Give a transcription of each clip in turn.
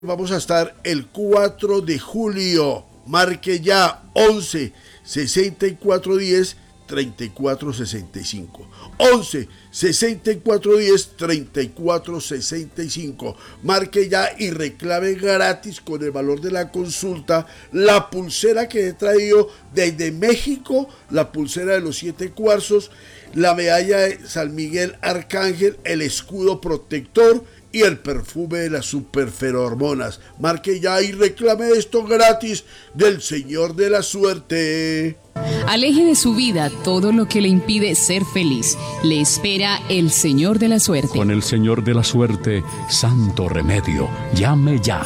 Vamos a estar el 4 de julio. Marque ya 11 64 10 34 65. 11 64 10 34 65. Marque ya y reclame gratis con el valor de la consulta la pulsera que he traído desde México, la pulsera de los 7 cuarzos, la medalla de San Miguel Arcángel, el escudo protector y el perfume de las superferormonas. Marque ya y reclame esto gratis del Señor de la Suerte. Aleje de su vida todo lo que le impide ser feliz. Le espera el Señor de la Suerte. Con el Señor de la Suerte, santo remedio. Llame ya.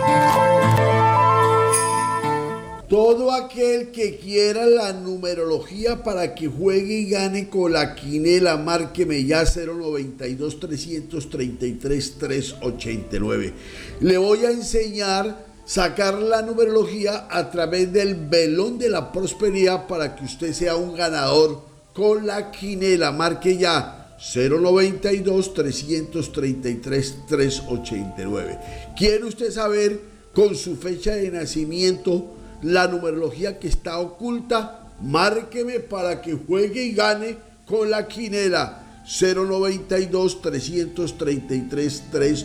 Todo aquel que quiera la numerología para que juegue y gane con la quinela, márqueme ya 092 333 389. Le voy a enseñar sacar la numerología a través del velón de la prosperidad para que usted sea un ganador con la quinela. Marque ya 092 333 389. ¿Quiere usted saber con su fecha de nacimiento la numerología que está oculta? Márqueme para que juegue y gane con la quinela 092 333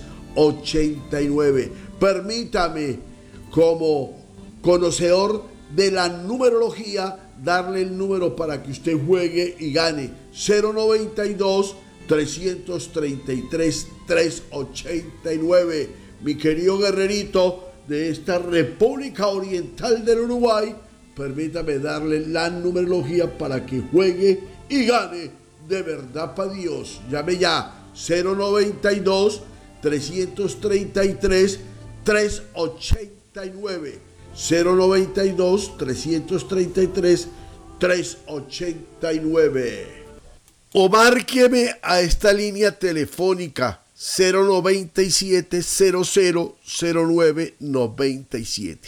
389. Permítame, como conocedor de la numerología, darle el número para que usted juegue y gane 092 333 389. Mi querido guerrerito de esta República Oriental del Uruguay, permítame darle la numerología para que juegue y gane de verdad para Dios. Llame ya 092 333 389. 092 333 389. O márqueme a esta línea telefónica 097 00 09 97.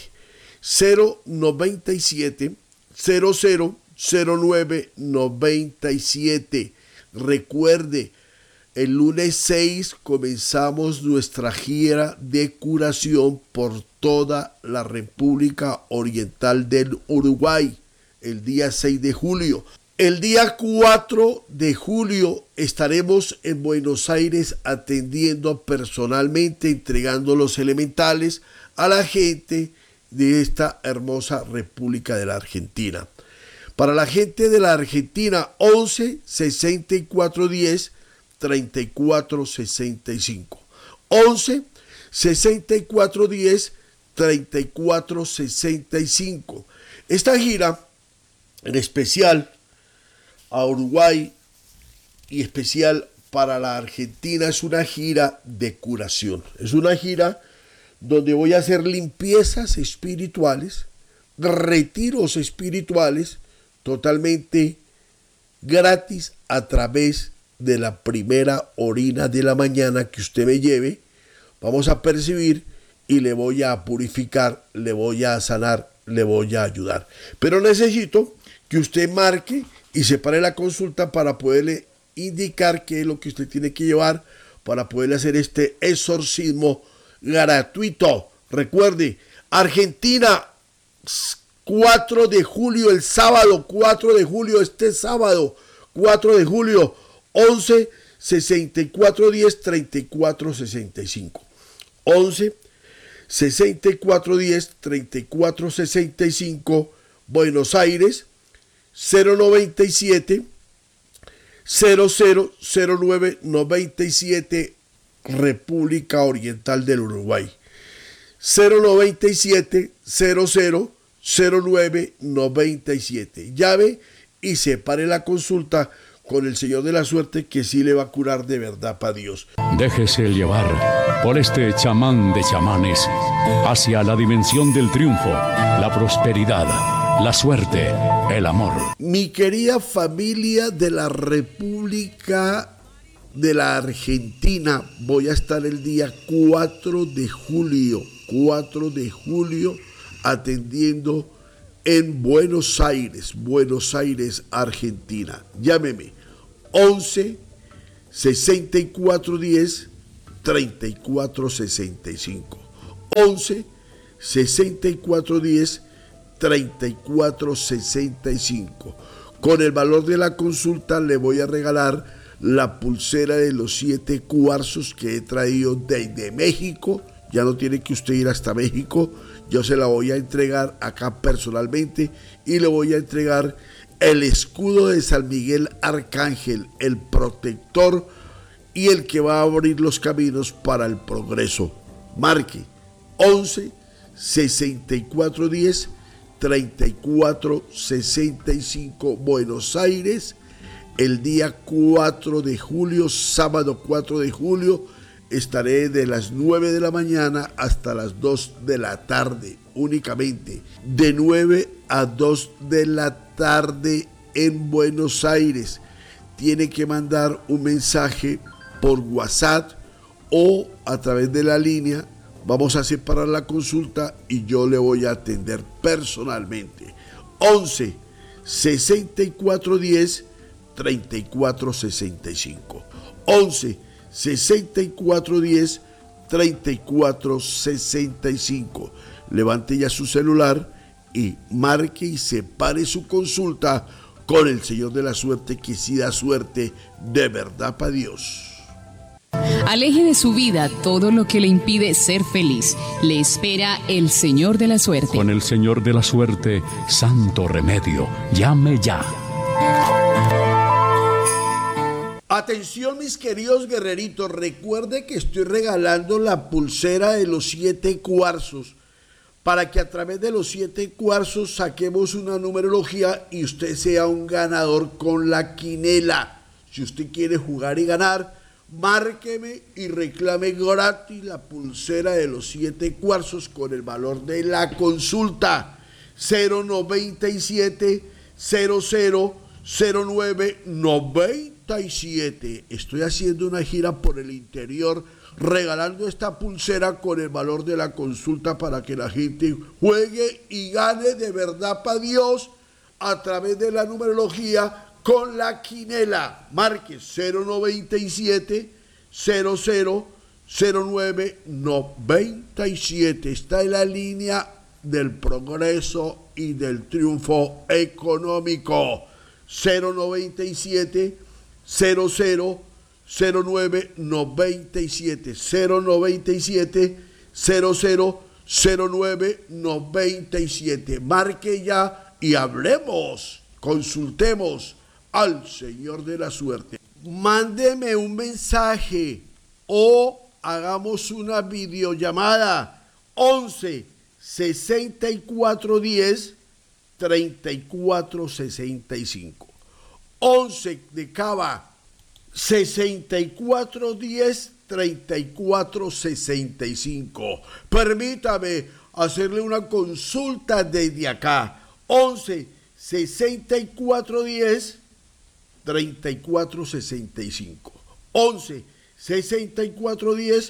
097 00 09 97. Recuerde, el lunes 6 comenzamos nuestra gira de curación por toda la República Oriental del Uruguay, el día 6 de julio. El día 4 de julio estaremos en Buenos Aires atendiendo personalmente, entregando los elementales a la gente de esta hermosa República de la Argentina. Para la gente de la Argentina, 11 64 10 34 65. 11 64 10 34 65. Esta gira, en especial a Uruguay y especial para la Argentina, es una gira de curación. Es una gira donde voy a hacer limpiezas espirituales, retiros espirituales, totalmente gratis a través de la primera orina de la mañana que usted me lleve. Vamos a percibir y le voy a purificar, le voy a sanar, le voy a ayudar. Pero necesito que usted marque y separe la consulta para poderle indicar qué es lo que usted tiene que llevar para poderle hacer este exorcismo gratuito. Recuerde, Argentina, 4 de julio, el sábado 4 de julio, este sábado 4 de julio, 11 64 10 34 65. 11 64 10 34 65. Buenos Aires, 097 00 09 97. República Oriental del Uruguay, 097 00 09 97. Llave y separe la consulta con el Señor de la Suerte, que sí le va a curar de verdad para Dios. Déjese llevar por este chamán de chamanes hacia la dimensión del triunfo, la prosperidad, la suerte, el amor. Mi querida familia de la República de la Argentina, voy a estar el día 4 de julio, atendiendo en Buenos Aires, Argentina. Llámeme 11 64 10 34 65. 11 6410 3465. Con el valor de la consulta le voy a regalar la pulsera de los 7 cuarzos que he traído desde México. Ya no tiene que usted ir hasta México, yo se la voy a entregar acá personalmente y le voy a entregar el escudo de San Miguel Arcángel, el protector y el que va a abrir los caminos para el progreso. Marque 11 6410 3465 Buenos Aires, el día 4 de julio, sábado 4 de julio, estaré de las 9 de la mañana hasta las 2 de la tarde, únicamente de 9 a 2 de la tarde en Buenos Aires. Tiene que mandar un mensaje por WhatsApp o a través de la línea. Vamos a separar la consulta y yo le voy a atender personalmente. 11 6410 3465. 11 6410 3465. Levante ya su celular y marque y separe su consulta con el Señor de la Suerte, que sí da suerte de verdad para Dios. Aleje de su vida todo lo que le impide ser feliz. Le espera el Señor de la Suerte. Con el Señor de la Suerte, santo remedio. Llame ya. Atención, mis queridos guerreritos, recuerde que estoy regalando la pulsera de los 7 cuarzos para que a través de los 7 cuarzos saquemos una numerología y usted sea un ganador con la quinela. Si usted quiere jugar y ganar, márqueme y reclame gratis la pulsera de los 7 cuarzos con el valor de la consulta 097 00 09 97. Estoy haciendo una gira por el interior regalando esta pulsera con el valor de la consulta para que la gente juegue y gane de verdad para Dios a través de la numerología con la quinela. Marque 097 00 09 97. Está en la línea del progreso y del triunfo económico. 097 00 09 97. 097 00 09 97. Marque ya y hablemos, consultemos al Señor de la Suerte. Mándeme un mensaje o hagamos una videollamada 11 6410 3465. 11 de Cava 6410 3465. Permítame hacerle una consulta desde acá. 11 6410 3465. 11 6410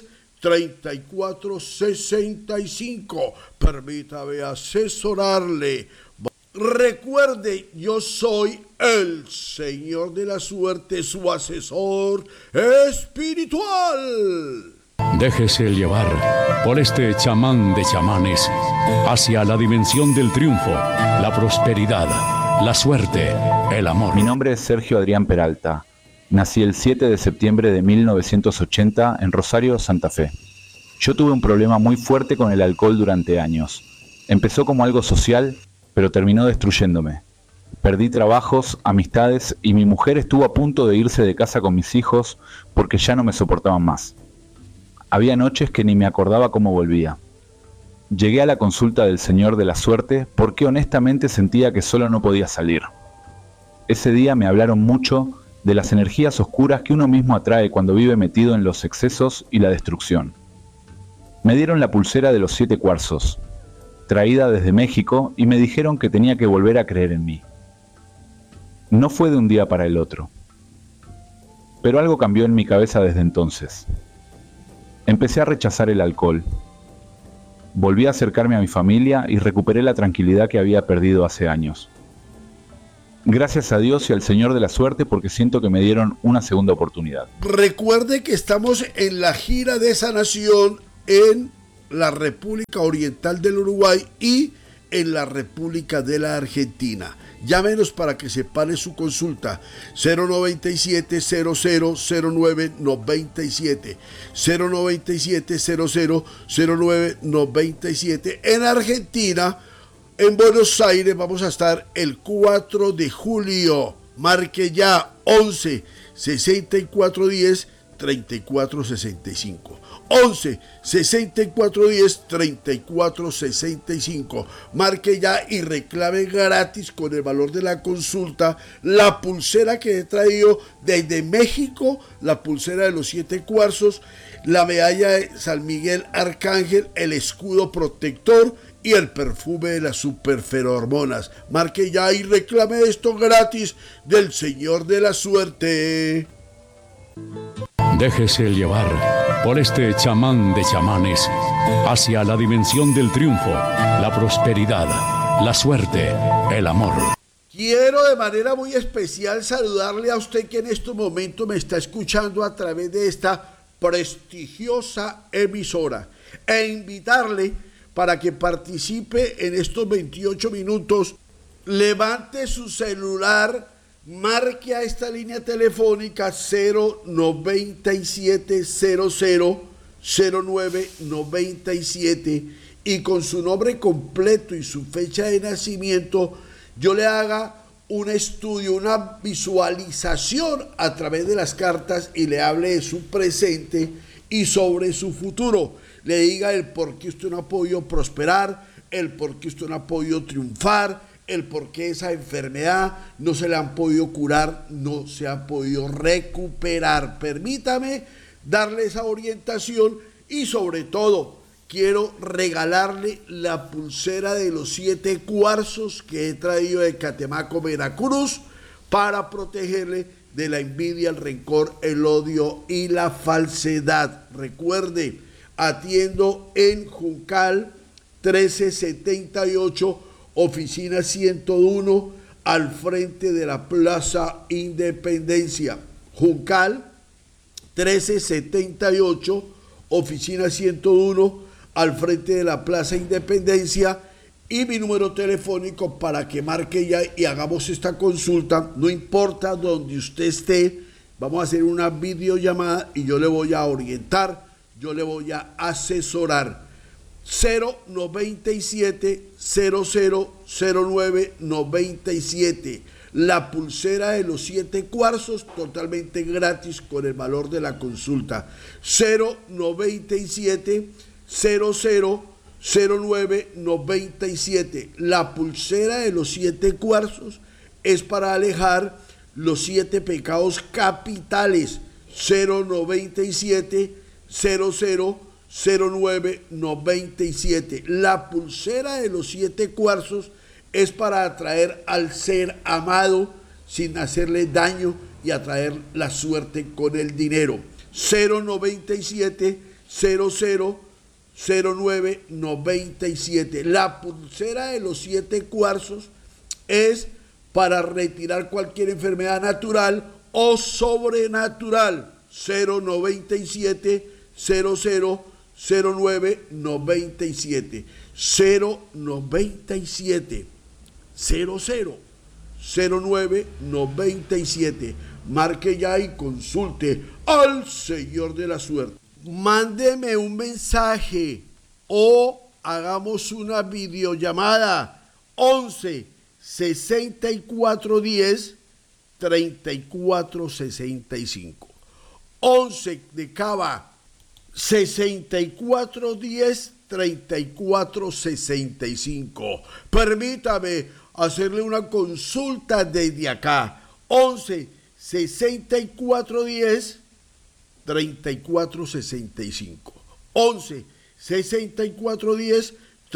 3465. Permítame asesorarle. Recuerde, yo soy el Señor de la Suerte, su asesor espiritual. Déjese llevar por este chamán de chamanes hacia la dimensión del triunfo, la prosperidad, la suerte, el amor. Mi nombre es Sergio Adrián Peralta. Nací el 7 de septiembre de 1980 en Rosario, Santa Fe. Yo tuve un problema muy fuerte con el alcohol durante años. Empezó como algo social, pero terminó destruyéndome. Perdí trabajos, amistades y mi mujer estuvo a punto de irse de casa con mis hijos porque ya no me soportaban más. Había noches que ni me acordaba cómo volvía. Llegué a la consulta del Señor de la Suerte porque honestamente sentía que solo no podía salir. Ese día me hablaron mucho de las energías oscuras que uno mismo atrae cuando vive metido en los excesos y la destrucción. Me dieron la pulsera de los 7 cuarzos, traída desde México, y me dijeron que tenía que volver a creer en mí. No fue de un día para el otro, pero algo cambió en mi cabeza desde entonces. Empecé a rechazar el alcohol, volví a acercarme a mi familia y recuperé la tranquilidad que había perdido hace años. Gracias a Dios y al Señor de la Suerte porque siento que me dieron una segunda oportunidad. Recuerde que estamos en la gira de sanación en la República Oriental del Uruguay y en la República de la Argentina. Llámenos para que separe su consulta 097-000997 097-000997. En Argentina, en Buenos Aires, vamos a estar el 4 de julio. Marque ya 11 6410 3465. 11 6410 3465. Marque ya y reclame gratis con el valor de la consulta la pulsera que he traído desde México, la pulsera de los 7 cuarzos, la medalla de San Miguel Arcángel, el escudo protector y el perfume de las superferormonas. Marque ya y reclame esto gratis del Señor de la Suerte. Déjese llevar por este chamán de chamanes hacia la dimensión del triunfo, la prosperidad, la suerte, el amor. Quiero de manera muy especial saludarle a usted que en este momento me está escuchando a través de esta prestigiosa emisora e invitarle para que participe en estos 28 minutos. Levante su celular, marque a esta línea telefónica 097000997 y con su nombre completo y su fecha de nacimiento yo le haga un estudio, una visualización a través de las cartas y le hable de su presente y sobre su futuro. Le diga el por qué usted no ha podido prosperar, el por qué usted no ha podido triunfar, el por qué esa enfermedad no se le han podido curar, no se ha podido recuperar. Permítame darle esa orientación y sobre todo quiero regalarle la pulsera de los 7 cuarzos que he traído de Catemaco, Veracruz, para protegerle de la envidia, el rencor, el odio y la falsedad. Recuerde, atiendo en Juncal 1378, oficina 101, al frente de la Plaza Independencia. Juncal 1378, oficina 101, al frente de la Plaza Independencia, y mi número telefónico para que marque ya y hagamos esta consulta. No importa donde usted esté, vamos a hacer una videollamada y yo le voy a orientar, yo le voy a asesorar. 097-000997. La pulsera de los 7 cuarzos totalmente gratis con el valor de la consulta. 097-000997. La pulsera de los 7 cuarzos es para alejar los 7 pecados capitales. 097-000997. La pulsera de los 7 cuarzos es para atraer al ser amado sin hacerle daño y atraer la suerte con el dinero. 097-000997. La pulsera de los 7 cuarzos es para retirar cualquier enfermedad natural o sobrenatural. 097-000997. 097-000997. Marque ya y consulte al Señor de la Suerte. Mándeme un mensaje o hagamos una videollamada 11 6410 3465. 11 de Cava 6410 3465. Permítame hacerle una consulta desde acá. 11 6410 3465. 11 6410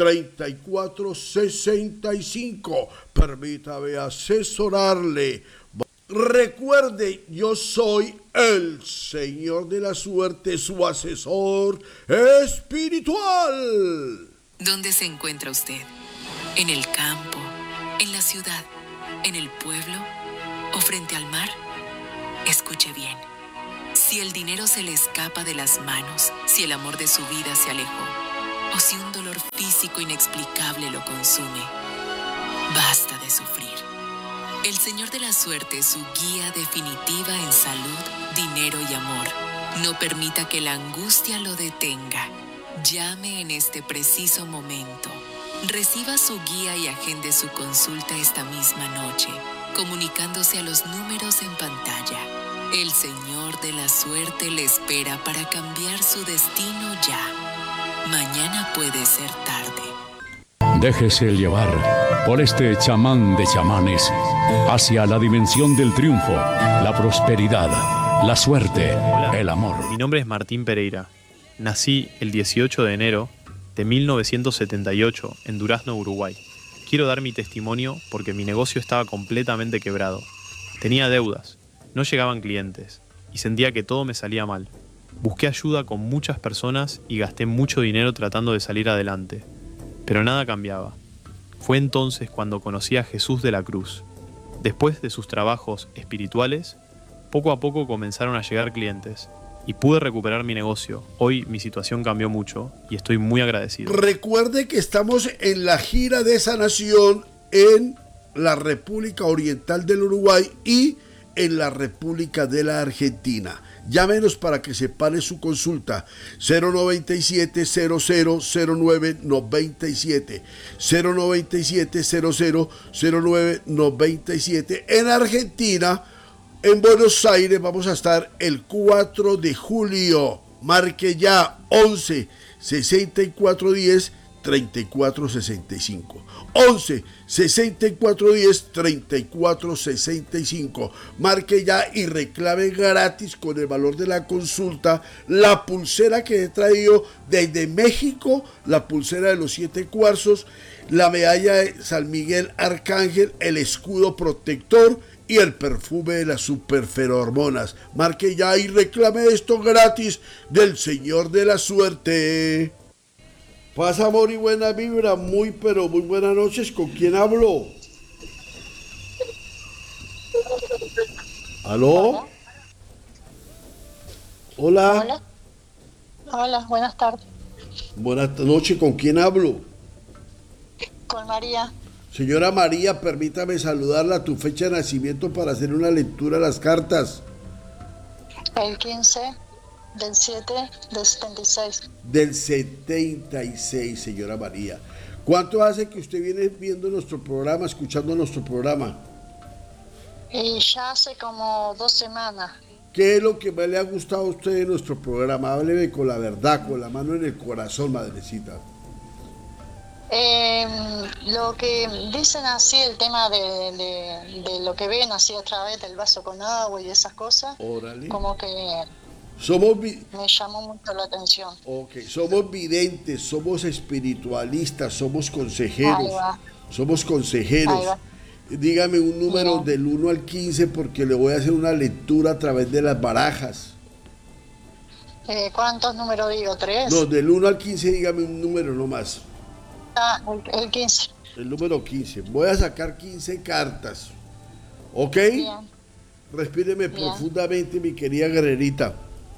3465. Permítame asesorarle. Recuerde, yo soy el Señor de la Suerte, su asesor espiritual. ¿Dónde se encuentra usted? ¿En el campo? ¿En la ciudad? ¿En el pueblo? ¿O frente al mar? Escuche bien. Si el dinero se le escapa de las manos, si el amor de su vida se alejó, o si un dolor físico inexplicable lo consume. Basta de sufrir. El Señor de la Suerte es su guía definitiva en salud, dinero y amor. No permita que la angustia lo detenga. Llame en este preciso momento. Reciba su guía y agende su consulta esta misma noche, comunicándose a los números en pantalla. El Señor de la Suerte le espera para cambiar su destino ya. Mañana puede ser tarde. Déjese llevar por este chamán de chamanes hacia la dimensión del triunfo, la prosperidad, la suerte, el amor. Mi nombre es Martín Pereira. Nací el 18 de enero de 1978 en Durazno, Uruguay. Quiero dar mi testimonio porque mi negocio estaba completamente quebrado. Tenía deudas, no llegaban clientes y sentía que todo me salía mal. Busqué ayuda con muchas personas y gasté mucho dinero tratando de salir adelante, pero nada cambiaba. Fue entonces cuando conocí a Jesús de la Cruz. Después de sus trabajos espirituales, poco a poco comenzaron a llegar clientes y pude recuperar mi negocio. Hoy mi situación cambió mucho y estoy muy agradecido. Recuerde que estamos en la gira de sanación en la República Oriental del Uruguay y en la República de la Argentina. Llámenos para que separe su consulta 097-000997 097-000997. En Argentina, en Buenos Aires, vamos a estar el 4 de julio. Marque ya 11 6410 3465. 11 6410 3465. Marque ya y reclame gratis con el valor de la consulta la pulsera que he traído desde México, la pulsera de los 7 cuarzos, la medalla de San Miguel Arcángel, el escudo protector y el perfume de las superferormonas. Marque ya y reclame esto gratis del Señor de la Suerte. Paz, amor y buena vibra, muy pero muy buenas noches. ¿Con quién hablo? ¿Aló? Hola. Hola. Hola, buenas tardes. Buenas noches, ¿con quién hablo? Con María. Señora María, permítame saludarla, tu fecha de nacimiento para hacer una lectura de las cartas. El 15 del 7 del 76. Del 76, señora María. ¿Cuánto hace que usted viene viendo nuestro programa, escuchando nuestro programa? Y ya hace como 2 semanas. ¿Qué es lo que más le ha gustado a usted de nuestro programa? Hábleme con la verdad, con la mano en el corazón, madrecita. Lo que dicen así, el tema de lo que ven así a través del vaso con agua y esas cosas. Órale. Como que me llamó mucho la atención. Ok, somos videntes, somos espiritualistas, somos consejeros. Somos consejeros. Dígame un número del 1 al 15 porque le voy a hacer una lectura a través de las barajas. ¿Cuántos números digo? ¿3? No, del 1 al 15 dígame un número nomás. El 15. El número 15. Voy a sacar 15 cartas. ¿Ok? Bien. Respíreme profundamente, mi querida guerrerita.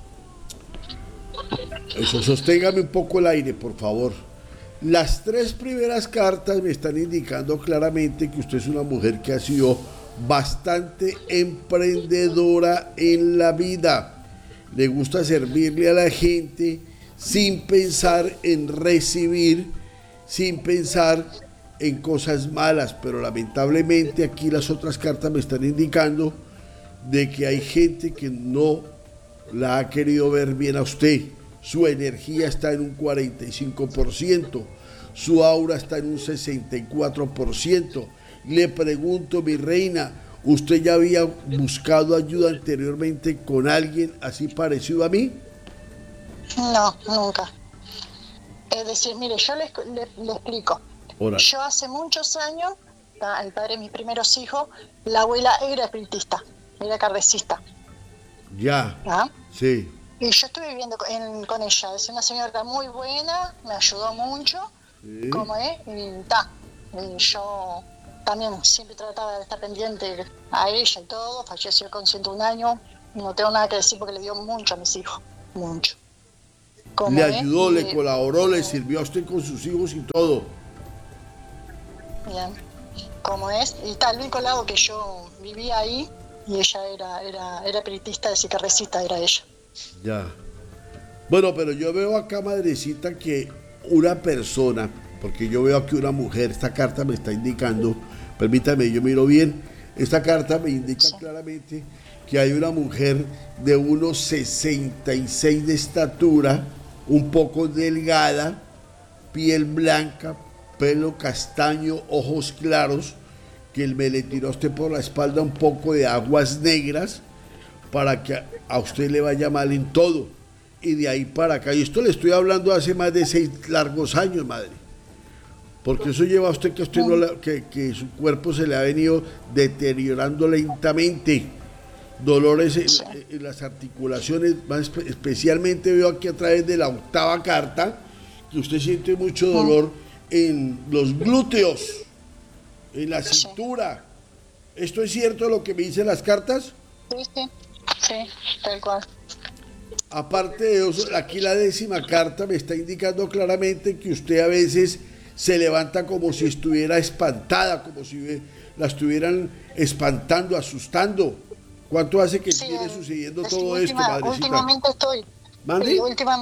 Eso, sosténgame un poco el aire, por favor. Las 3 primeras cartas me están indicando claramente que usted es una mujer que ha sido bastante emprendedora en la vida. Le gusta servirle a la gente sin pensar en recibir, sin pensar en cosas malas, pero lamentablemente aquí las otras cartas me están indicando de que hay gente que no la ha querido ver bien a usted. Su energía está en un 45%, su aura está en un 64%. Le pregunto, mi reina, ¿usted ya había buscado ayuda anteriormente con alguien así parecido a mí? No, nunca. Es decir, mire, yo le explico. Hola. Yo hace muchos años, el padre de mis primeros hijos, la abuela era espiritista, era kardecista. Ya. ¿Ah? Sí. Y yo estuve viviendo con ella. Es una señora muy buena, me ayudó mucho, Sí. como es, y yo también siempre trataba de estar pendiente a ella y todo. Falleció con 101 años, y no tengo nada que decir porque le dio mucho a mis hijos, mucho. Le ayudó, le colaboró, le sirvió a usted con sus hijos y todo. Bien, como es, y está el único lado que yo vivía ahí, y ella era espiritista, de cicarrecita, era ella. Ya. Bueno, pero yo veo acá, madrecita, que una persona, porque yo veo aquí una mujer, esta carta me está indicando, permítame, yo miro bien, esta carta me indica claramente que hay una mujer de unos 66 de estatura, un poco delgada, piel blanca, pelo castaño, ojos claros, que me le tiró a usted por la espalda un poco de aguas negras para que a usted le vaya mal en todo. Y de ahí para acá, y esto le estoy hablando hace más de 6 largos años, madre. Porque eso lleva a usted que, que su cuerpo se le ha venido deteriorando lentamente. Dolores en las articulaciones, más especialmente veo aquí a través de la 8ª carta, que usted siente mucho dolor en los glúteos, en la cintura. ¿Esto es cierto lo que me dicen las cartas? Sí, tal cual. Aparte de eso, aquí la 10ª carta me está indicando claramente que usted a veces se levanta como si estuviera espantada, como si la estuvieran espantando, asustando. ¿Cuánto hace que viene sucediendo todo esto, madrecita? Últimamente estoy. ¿Mande?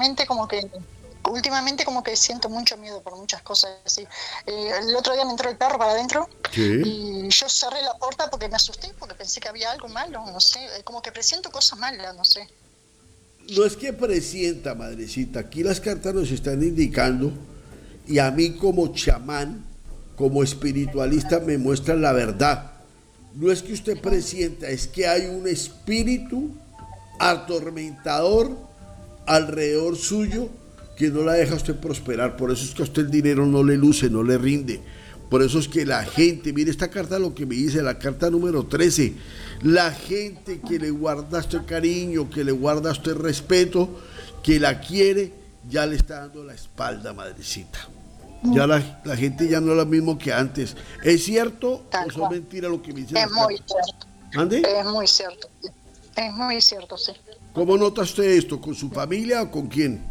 Últimamente como que siento mucho miedo por muchas cosas así. El otro día me entró el perro para adentro y yo cerré la puerta porque me asusté, porque pensé que había algo malo, no sé, como que presiento cosas malas, no sé. No es que presienta, madrecita, aquí las cartas nos están indicando, y a mí como chamán, como espiritualista, me muestran la verdad. No es que usted presienta, es que hay un espíritu atormentador alrededor suyo que no la deja a usted prosperar. Por eso es que a usted el dinero no le luce, no le rinde. Por eso es que la gente, mire esta carta lo que me dice, la carta número 13, la gente que le guarda a usted cariño, que le guarda a usted respeto, que la quiere, ya le está dando la espalda, madrecita. Ya la gente ya no es lo mismo que antes. ¿Es cierto o son mentiras lo que me dicen? Es muy cierto. ¿Ande? Es muy cierto. Es muy cierto, sí. ¿Cómo nota usted esto? ¿Con su familia o con quién?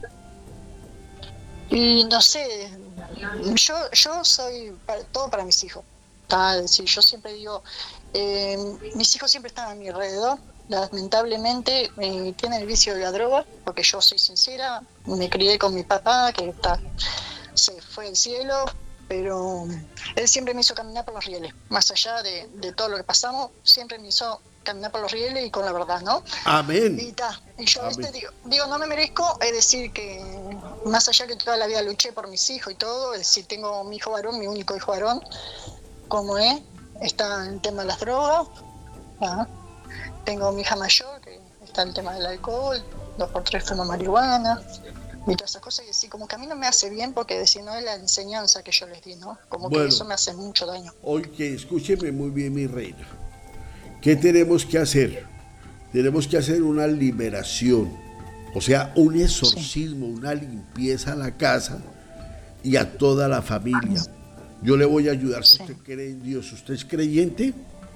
Y no sé, yo soy todo para mis hijos. Sí, yo siempre digo, mis hijos siempre están a mi alrededor. Lamentablemente tienen el vicio de la droga, porque yo soy sincera, me crié con mi papá, que se fue al cielo, pero él siempre me hizo caminar por los rieles, más allá de todo lo que pasamos, siempre me hizo caminar por los rieles y con la verdad, ¿no? Amén. Y yo digo, no me merezco, es decir, que más allá que toda la vida luché por mis hijos y todo, es decir, tengo mi hijo varón, mi único hijo varón, como es, está en el tema de las drogas, tengo mi hija mayor, que está en el tema del alcohol, 2x3 fuma marihuana, y todas esas cosas, y sí, como que a mí no me hace bien, porque si no es la enseñanza que yo les di, ¿no? Como que eso me hace mucho daño. Hoy que escúcheme muy bien, mi reina. ¿Qué tenemos que hacer? Tenemos que hacer una liberación, o sea, un exorcismo, una limpieza a la casa y a toda la familia. Yo le voy a ayudar si usted cree en Dios. ¿Usted es creyente?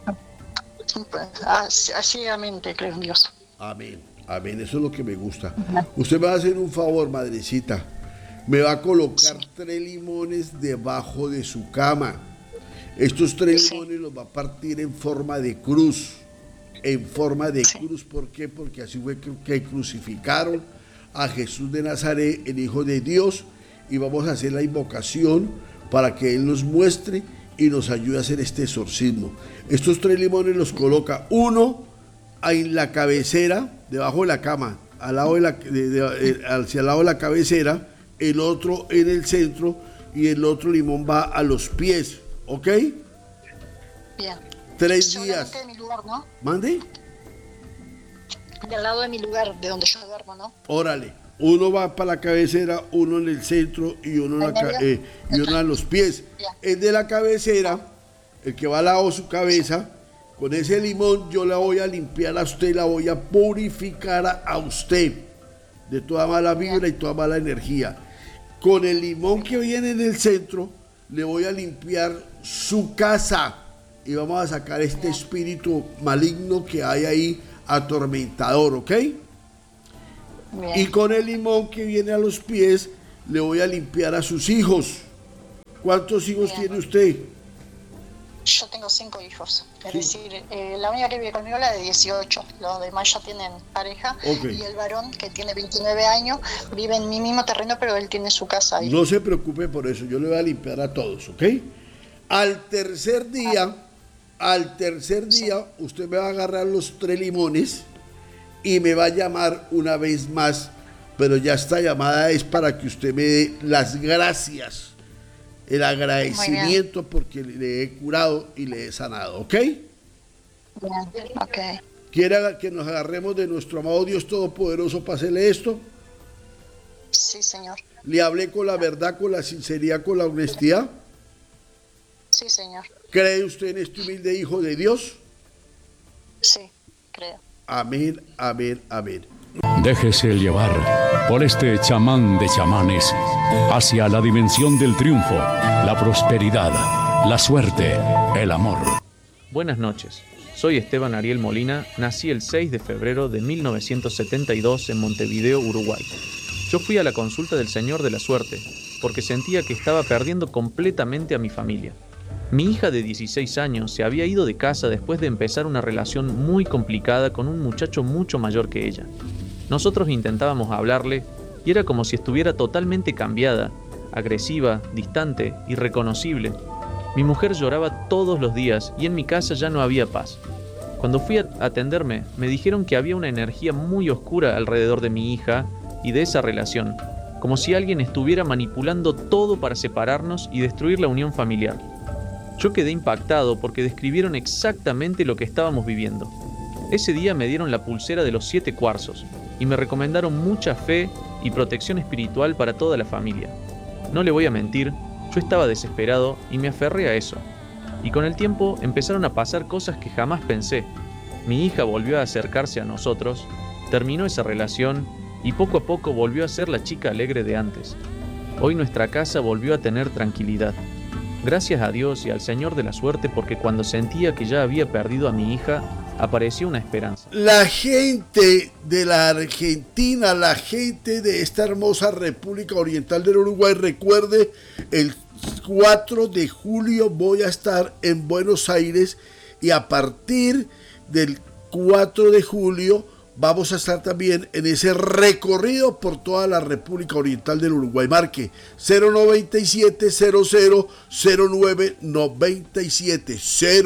Ciegamente creo en Dios. Amén, amén, eso es lo que me gusta. Usted me va a hacer un favor, madrecita. Me va a colocar 3 limones debajo de su cama. Estos 3 limones los va a partir en forma de cruz. En forma de cruz, ¿por qué? Porque así fue que crucificaron a Jesús de Nazaret, el Hijo de Dios, y vamos a hacer la invocación para que Él nos muestre y nos ayude a hacer este exorcismo. Estos 3 limones los coloca uno en la cabecera, debajo de la cama, al lado hacia el lado de la cabecera, el otro en el centro y el otro limón va a los pies, ¿ok? Bien. 3 días. De mi lugar, ¿no? ¿Mande? Del lado de mi lugar, de donde yo duermo, ¿no? Órale. Uno va para la cabecera, uno en el centro y uno a los pies. El de la cabecera, el que va al lado de su cabeza, con ese limón yo la voy a limpiar a usted, la voy a purificar a usted de toda mala vibra y toda mala energía. Con el limón que viene en el centro, le voy a limpiar su casa y vamos a sacar este espíritu maligno que hay ahí, atormentador, ¿ok? Bien. Y con el limón que viene a los pies le voy a limpiar a sus hijos. ¿Cuántos hijos Bien. tiene usted? Yo tengo 5 hijos, es Sí. decir, la única que vive conmigo es la de 18, los demás ya tienen pareja, Ok. y el varón que tiene 29 años vive en mi mismo terreno, pero él tiene su casa ahí. No se preocupe por eso, yo le voy a limpiar a todos, ¿ok? Al tercer día, usted me va a agarrar los 3 limones y me va a llamar una vez más, pero ya esta llamada es para que usted me dé las gracias, el agradecimiento porque le he curado y le he sanado, ¿ok? Bien, ok. ¿Quiere que nos agarremos de nuestro amado Dios Todopoderoso para hacerle esto? Sí, señor. ¿Le hablé con la verdad, con la sinceridad, con la honestidad? Sí, señor. ¿Cree usted en este humilde Hijo de Dios? Sí, creo. Amén, amén, amén. Déjese llevar por este chamán de chamanes hacia la dimensión del triunfo, la prosperidad, la suerte, el amor. Buenas noches, soy Esteban Ariel Molina, nací el 6 de febrero de 1972 en Montevideo, Uruguay. Yo fui a la consulta del Señor de la Suerte porque sentía que estaba perdiendo completamente a mi familia. Mi hija de 16 años se había ido de casa después de empezar una relación muy complicada con un muchacho mucho mayor que ella. Nosotros intentábamos hablarle y era como si estuviera totalmente cambiada, agresiva, distante, irreconocible. Mi mujer lloraba todos los días y en mi casa ya no había paz. Cuando fui a atenderme, me dijeron que había una energía muy oscura alrededor de mi hija y de esa relación, como si alguien estuviera manipulando todo para separarnos y destruir la unión familiar. Yo quedé impactado porque describieron exactamente lo que estábamos viviendo. Ese día me dieron la pulsera de los 7 cuarzos y me recomendaron mucha fe y protección espiritual para toda la familia. No le voy a mentir, yo estaba desesperado y me aferré a eso. Y con el tiempo empezaron a pasar cosas que jamás pensé. Mi hija volvió a acercarse a nosotros, terminó esa relación y poco a poco volvió a ser la chica alegre de antes. Hoy nuestra casa volvió a tener tranquilidad. Gracias a Dios y al Señor de la Suerte porque cuando sentía que ya había perdido a mi hija, apareció una esperanza. La gente de la Argentina, la gente de esta hermosa República Oriental del Uruguay, recuerde, el 4 de julio voy a estar en Buenos Aires y a partir del 4 de julio vamos a estar también en ese recorrido por toda la República Oriental del Uruguay. Marque 097 00 09 97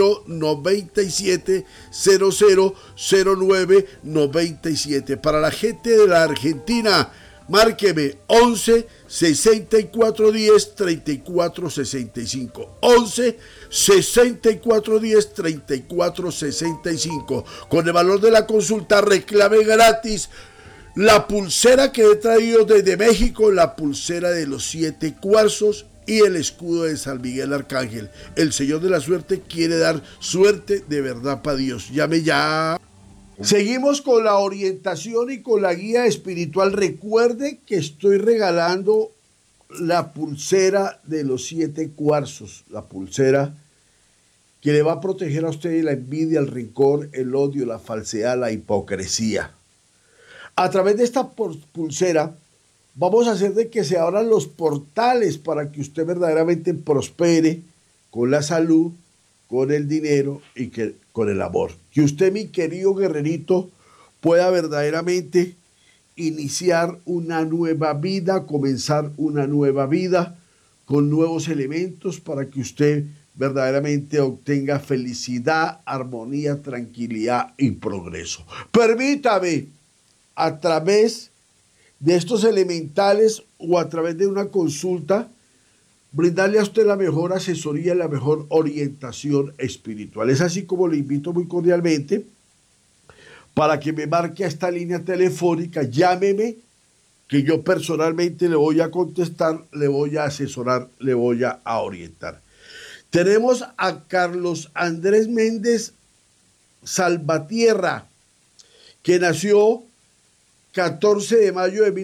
097 00 09 97. Para la gente de la Argentina, márqueme 11 64 10 34 65 11 64 10 34 65. Con el valor de la consulta reclame gratis la pulsera que he traído desde México, la pulsera de los 7 cuarzos y el escudo de San Miguel Arcángel. El Señor de la Suerte quiere dar suerte de verdad para Dios. Llame ya. Seguimos con la orientación y con la guía espiritual. Recuerde que estoy regalando la pulsera de los 7 cuarzos, la pulsera que le va a proteger a usted de la envidia, el rencor, el odio, la falsedad, la hipocresía. A través de esta pulsera vamos a hacer de que se abran los portales para que usted verdaderamente prospere con la salud, con el dinero y con el amor. Que usted, mi querido guerrerito, pueda verdaderamente iniciar una nueva vida, comenzar una nueva vida con nuevos elementos para que usted verdaderamente obtenga felicidad, armonía, tranquilidad y progreso. Permítame, a través de estos elementales o a través de una consulta, brindarle a usted la mejor asesoría, la mejor orientación espiritual. Es así como le invito muy cordialmente para que me marque a esta línea telefónica, llámeme, que yo personalmente le voy a contestar, le voy a asesorar, le voy a orientar. Tenemos a Carlos Andrés Méndez Salvatierra, que nació 14 de mayo de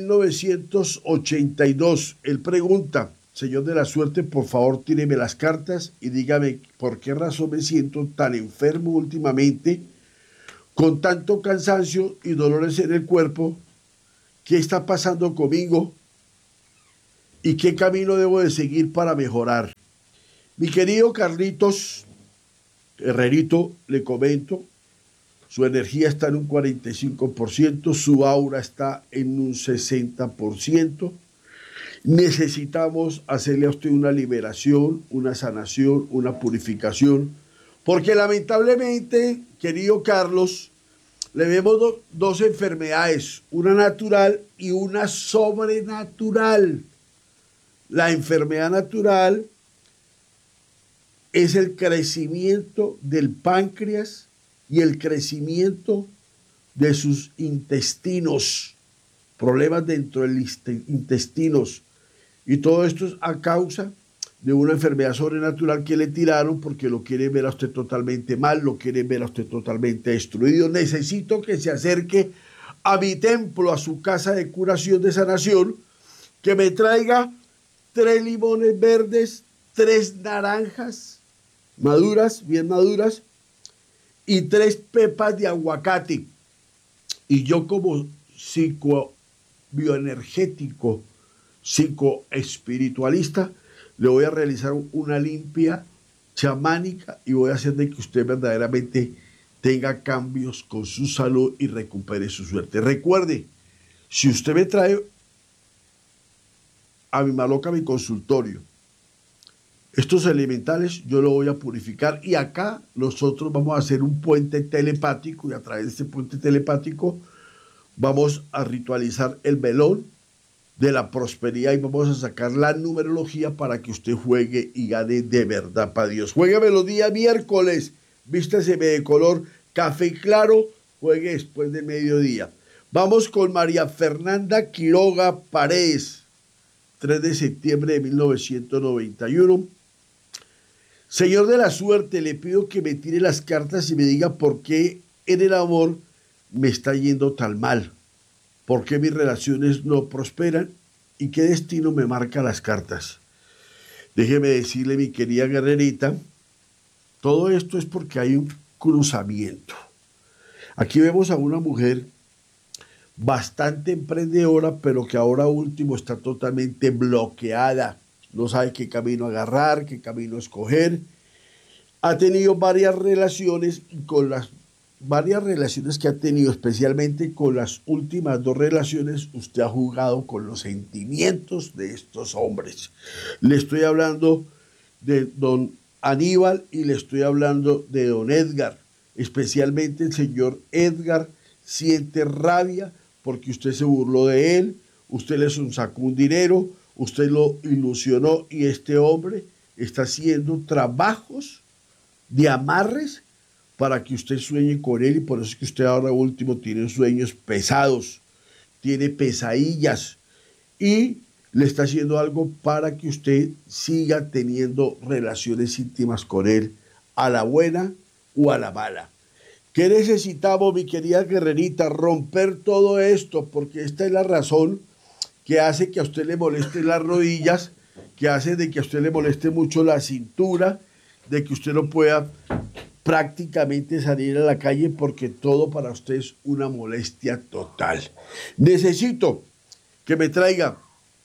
1982. Él pregunta: Señor de la Suerte, por favor, tíreme las cartas y dígame por qué razón me siento tan enfermo últimamente, con tanto cansancio y dolores en el cuerpo, ¿Qué está pasando conmigo? ¿Y qué camino debo de seguir para mejorar? Mi querido Carlitos Herrerito, le comento, su energía está en un 45%, su aura está en un 60%. Necesitamos hacerle a usted una liberación, una sanación, una purificación, porque lamentablemente, querido Carlos, le vemos dos enfermedades, una natural y una sobrenatural. La enfermedad natural es el crecimiento del páncreas y el crecimiento de sus intestinos, problemas dentro de los intestinos. Y todo esto es a causa de una enfermedad sobrenatural que le tiraron porque lo quieren ver a usted totalmente mal, lo quieren ver a usted totalmente destruido. Necesito que se acerque a mi templo, a su casa de curación, de sanación, que me traiga 3 limones verdes, 3 naranjas maduras, bien maduras, y 3 pepas de aguacate. Y yo como psicobioenergético, psicoespiritualista, le voy a realizar una limpia chamánica y voy a hacer de que usted verdaderamente tenga cambios con su salud y recupere su suerte. Recuerde, si usted me trae a mi maloca, a mi consultorio, estos elementales yo lo voy a purificar y acá nosotros vamos a hacer un puente telepático y a través de este puente telepático vamos a ritualizar el velón de la prosperidad y vamos a sacar la numerología para que usted juegue y gane de verdad para Dios. Juégueme los días miércoles, vístese de color café claro, juegue después de mediodía. Vamos con María Fernanda Quiroga Paredes, 3 de septiembre de 1991. Señor de la suerte, le pido que me tire las cartas y me diga por qué en el amor me está yendo tan mal, por qué mis relaciones no prosperan y qué destino me marca las cartas. Déjeme decirle, mi querida guerrerita, todo esto es porque hay un cruzamiento. Aquí vemos a una mujer bastante emprendedora, pero que ahora último está totalmente bloqueada. No sabe qué camino agarrar, qué camino escoger. Ha tenido varias relaciones y con las varias relaciones que ha tenido, especialmente con las últimas 2 relaciones, usted ha jugado con los sentimientos de estos hombres. Le estoy hablando de don Aníbal y le estoy hablando de don Edgar. Especialmente el señor Edgar siente rabia porque usted se burló de él, usted le sacó un dinero, usted lo ilusionó y este hombre está haciendo trabajos de amarres para que usted sueñe con él y por eso es que usted ahora último tiene sueños pesados, tiene pesadillas y le está haciendo algo para que usted siga teniendo relaciones íntimas con él, a la buena o a la mala. ¿Qué necesitamos, mi querida guerrerita? Romper todo esto, porque esta es la razón que hace que a usted le moleste las rodillas, que hace de que a usted le moleste mucho la cintura, de que usted no pueda prácticamente salir a la calle porque todo para usted es una molestia total. Necesito que me traiga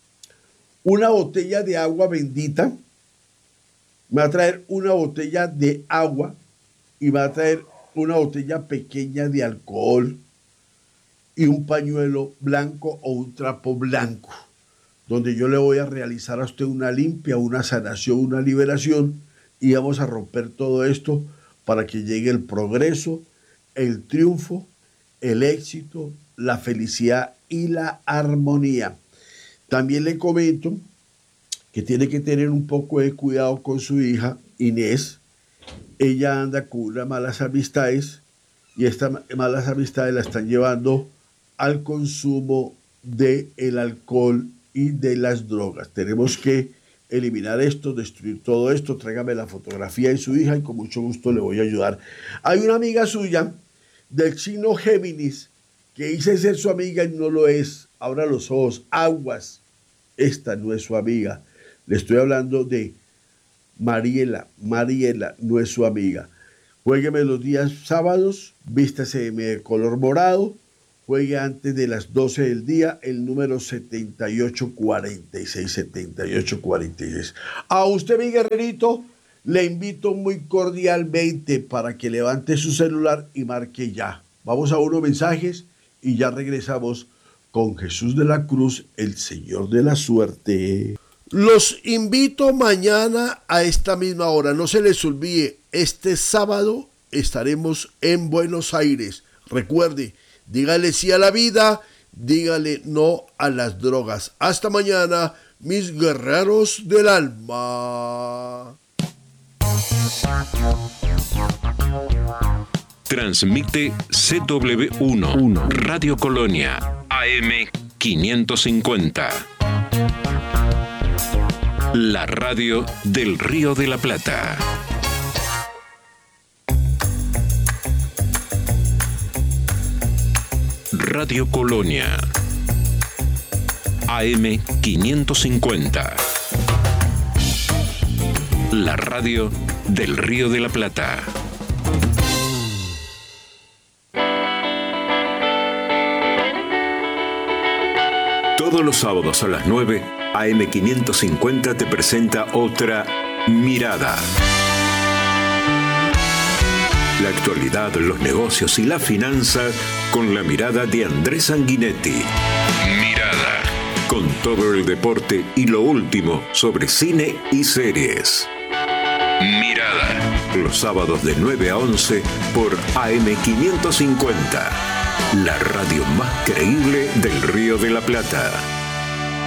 una botella de agua bendita, me va a traer una botella de agua y me va a traer una botella pequeña de alcohol y un pañuelo blanco o un trapo blanco, donde yo le voy a realizar a usted una limpia, una sanación, una liberación y vamos a romper todo esto para que llegue el progreso, el triunfo, el éxito, la felicidad y la armonía. También le comento que tiene que tener un poco de cuidado con su hija Inés. Ella anda con unas malas amistades y estas malas amistades la están llevando al consumo del alcohol y de las drogas. Tenemos que eliminar esto, destruir todo esto. Tráigame la fotografía de su hija y con mucho gusto le voy a ayudar. Hay una amiga suya del signo Géminis que dice ser su amiga y no lo es. Abra los ojos, aguas. Esta no es su amiga. Le estoy hablando de Mariela. Mariela no es su amiga. Juégueme los días sábados, vístase de color morado, juegue antes de las 12 del día, el número 7846. A usted, mi guerrerito, le invito muy cordialmente para que levante su celular y marque ya. Vamos a unos mensajes y ya regresamos con Jesús de la Cruz, el Señor de la Suerte. Los invito mañana a esta misma hora. No se les olvide, este sábado estaremos en Buenos Aires. Recuerde, dígale sí a la vida, dígale no a las drogas. Hasta mañana, mis guerreros del alma. Transmite CW1 Radio Colonia AM 550. La radio del Río de la Plata. Radio Colonia AM 550. La radio del Río de la Plata. Todos los sábados a las 9, AM 550 te presenta otra Mirada. La actualidad, los negocios y las finanzas con la mirada de Andrés Sanguinetti. Mirada. Con todo el deporte y lo último sobre cine y series. Mirada. Los sábados de 9 a 11 por AM 550. La radio más creíble del Río de la Plata.